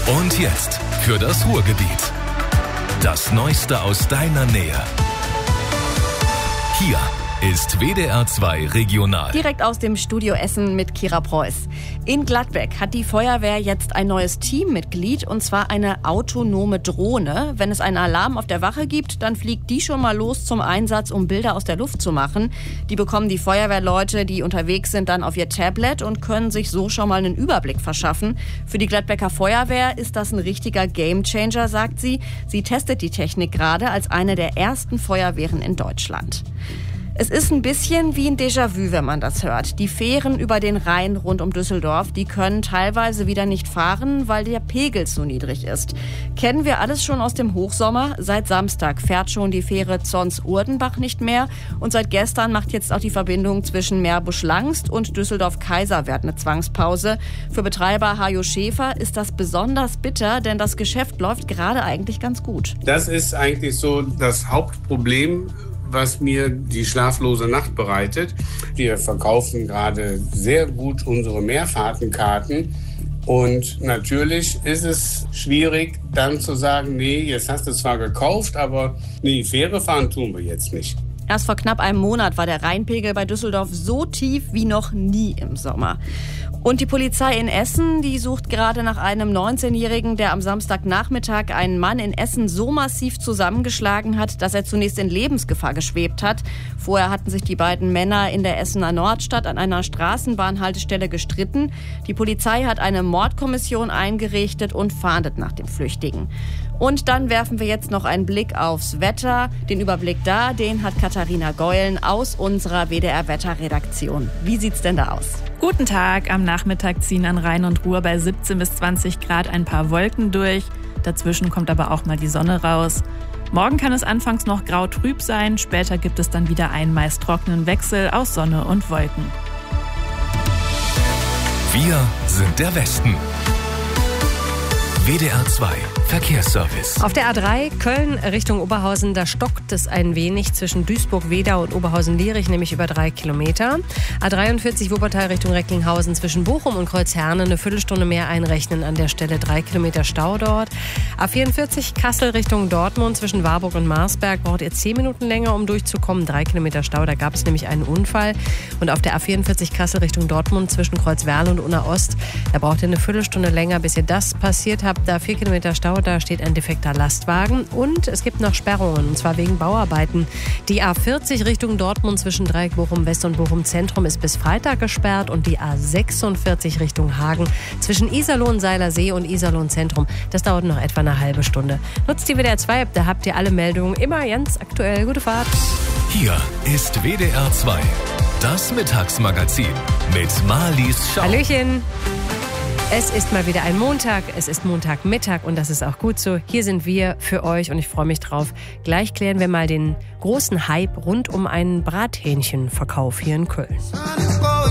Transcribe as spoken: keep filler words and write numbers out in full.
Und jetzt für das Ruhrgebiet. Das Neueste aus deiner Nähe. Hier ist W D R zwei Regional. Direkt aus dem Studio Essen mit Kira Preuß. In Gladbeck hat die Feuerwehr jetzt ein neues Teammitglied, und zwar eine autonome Drohne. Wenn es einen Alarm auf der Wache gibt, dann fliegt die schon mal los zum Einsatz, um Bilder aus der Luft zu machen. Die bekommen die Feuerwehrleute, die unterwegs sind, dann auf ihr Tablet und können sich so schon mal einen Überblick verschaffen. Für die Gladbecker Feuerwehr ist das ein richtiger Gamechanger, sagt sie. Sie testet die Technik gerade als eine der ersten Feuerwehren in Deutschland. Es ist ein bisschen wie ein Déjà-vu, wenn man das hört. Die Fähren über den Rhein rund um Düsseldorf, die können teilweise wieder nicht fahren, weil der Pegel zu niedrig ist. Kennen wir alles schon aus dem Hochsommer? Seit Samstag fährt schon die Fähre Zons-Urdenbach nicht mehr. Und seit gestern macht jetzt auch die Verbindung zwischen Meerbusch-Langst und Düsseldorf-Kaiserwerth eine Zwangspause. Für Betreiber Hajo Schäfer ist das besonders bitter, denn das Geschäft läuft gerade eigentlich ganz gut. Das ist eigentlich so das Hauptproblem, was mir die schlaflose Nacht bereitet. Wir verkaufen gerade sehr gut unsere Mehrfahrtenkarten. Und natürlich ist es schwierig, dann zu sagen, nee, jetzt hast du zwar gekauft, aber nee, Fähre fahren tun wir jetzt nicht. Erst vor knapp einem Monat war der Rheinpegel bei Düsseldorf so tief wie noch nie im Sommer. Und die Polizei in Essen, die sucht gerade nach einem neunzehnjährigen, der am Samstagnachmittag einen Mann in Essen so massiv zusammengeschlagen hat, dass er zunächst in Lebensgefahr geschwebt hat. Vorher hatten sich die beiden Männer in der Essener Nordstadt an einer Straßenbahnhaltestelle gestritten. Die Polizei hat eine Mordkommission eingerichtet und fahndet nach dem Flüchtigen. Und dann werfen wir jetzt noch einen Blick aufs Wetter. Den Überblick da, den hat Katharina Geulen aus unserer W D R-Wetterredaktion. Wie sieht's denn da aus? Guten Tag. Am Nachmittag ziehen an Rhein und Ruhr bei siebzehn bis zwanzig Grad ein paar Wolken durch. Dazwischen kommt aber auch mal die Sonne raus. Morgen kann es anfangs noch grau-trüb sein. Später gibt es dann wieder einen meist trockenen Wechsel aus Sonne und Wolken. Wir sind der Westen. W D R zwei Verkehrsservice. Auf der A drei Köln Richtung Oberhausen, da stockt es ein wenig zwischen Duisburg-Wedau und Oberhausen-Lierich, nämlich über drei Kilometer. A dreiundvierzig Wuppertal Richtung Recklinghausen zwischen Bochum und Kreuzherne eine Viertelstunde mehr einrechnen, an der Stelle drei Kilometer Stau dort. A vierundvierzig Kassel Richtung Dortmund zwischen Warburg und Marsberg braucht ihr zehn Minuten länger, um durchzukommen. drei Kilometer Stau, da gab es nämlich einen Unfall. Und auf der A vierundvierzig Kassel Richtung Dortmund zwischen Kreuzwerl und Unna Ost, da braucht ihr eine Viertelstunde länger, bis ihr das passiert habt. Da vier Kilometer Stau, da steht ein defekter Lastwagen. Und es gibt noch Sperrungen, und zwar wegen Bauarbeiten. Die A vierzig Richtung Dortmund zwischen Dreieck Bochum West und Bochum Zentrum ist bis Freitag gesperrt. Und die A sechsundvierzig Richtung Hagen zwischen Iserlohn Seilersee und Iserlohn Zentrum, das dauert noch etwa eine halbe Stunde. Nutzt die W D R zwei App, da habt ihr alle Meldungen immer ganz aktuell. Gute Fahrt. Hier ist W D R zwei, das Mittagsmagazin mit Marlies Schau. Hallöchen. Es ist mal wieder ein Montag, es ist Montagmittag und das ist auch gut so. Hier sind wir für euch und ich freue mich drauf. Gleich klären wir mal den großen Hype rund um einen Brathähnchenverkauf hier in Köln.